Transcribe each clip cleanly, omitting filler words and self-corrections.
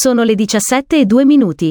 Sono le 17:02.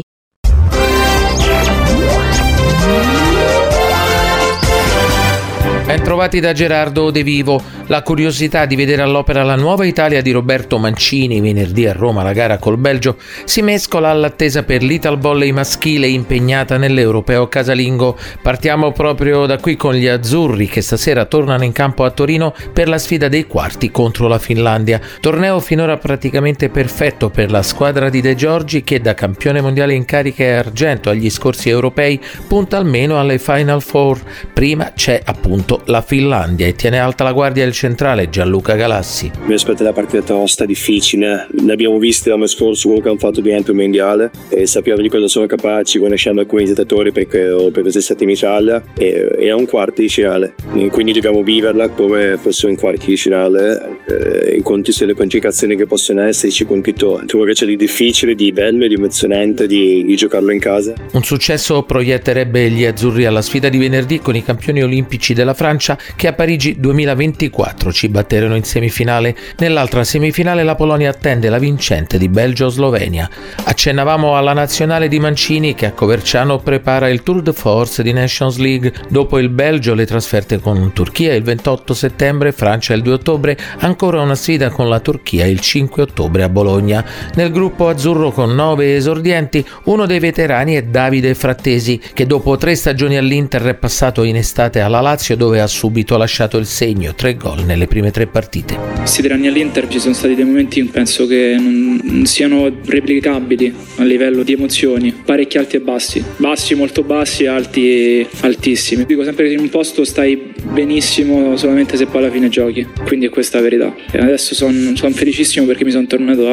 Bentrovati da Gerardo De Vivo. La curiosità di vedere all'opera la nuova Italia di Roberto Mancini venerdì a Roma, la gara col Belgio, si mescola all'attesa per l'Italvolley maschile impegnata nell'Europeo casalingo. Partiamo proprio da qui con gli azzurri che stasera tornano in campo a Torino per la sfida dei quarti contro la Finlandia. Torneo finora praticamente perfetto per la squadra di De Giorgi che da campione mondiale in carica e argento agli scorsi europei punta almeno alle Final Four. Prima c'è appunto la Finlandia e tiene alta la guardia il centrale Gianluca Galassi. Mi aspetta la partita tosta, difficile. Ne abbiamo viste l'anno scorso, comunque hanno fatto bene il mondiale e sappiamo di cosa sono capaci, conosciamo alcuni giocatori perché ho preso il settima Italia e è un quarto di finale, quindi dobbiamo viverla come fosse un quarto di finale in contesto delle complicazioni che possono esserci con tutto quello che c'è di difficile, di bello e di emozionante di giocarlo in casa. Un successo proietterebbe gli azzurri alla sfida di venerdì con i campioni olimpici della Francia che a Parigi 2024 ci batterono in semifinale. Nell'altra semifinale la Polonia attende la vincente di Belgio-Slovenia. Accennavamo alla nazionale di Mancini che a Coverciano prepara il tour de force di Nations League. Dopo il Belgio le trasferte con Turchia il 28 settembre, Francia il 2 ottobre, ancora una sfida con la Turchia il 5 ottobre a Bologna. Nel gruppo azzurro con 9 esordienti, uno dei veterani è Davide Frattesi che dopo 3 stagioni all'Inter è passato in estate alla Lazio dove ha subito lasciato il segno, 3 gol nelle prime 3 partite. Questi 3 anni all'Inter ci sono stati dei momenti in cui penso che non siano replicabili a livello di emozioni, parecchi alti e bassi, molto bassi, alti altissimi. Dico sempre che in un posto stai benissimo solamente se poi alla fine giochi, quindi è questa la verità. E adesso sono felicissimo perché mi sono tornato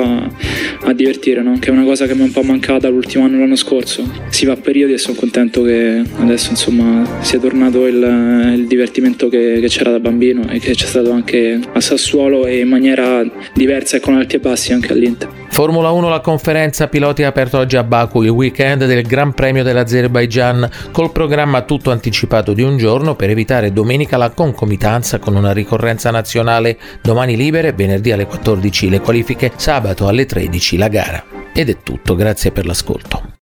a divertire, no? Che è una cosa che mi è un po' mancata l'ultimo anno, l'anno scorso. Si va a periodi e sono contento che adesso insomma sia tornato il divertimento che c'era da bambino e che c'è stato anche a Sassuolo e in maniera diversa e con alti e bassi anche all'Inter. Formula 1, la conferenza piloti ha aperto oggi a Baku il weekend del Gran Premio dell'Azerbaigian col programma tutto anticipato di un giorno per evitare domenica la concomitanza con una ricorrenza nazionale. Domani libere, venerdì alle 14 le qualifiche, sabato alle 13 la gara. Ed è tutto, grazie per l'ascolto.